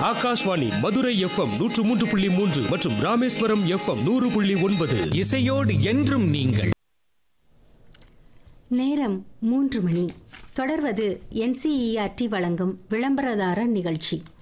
Akashvani Madurai FM 103.3 மற்றும் Rameswaram FM 100.9. இசையோடு என்றும் நீங்கள். நேரம் 3 மணி. தொடர்வது NCERT வழங்கும் விளம்பரதாரர் நிகழ்ச்சி.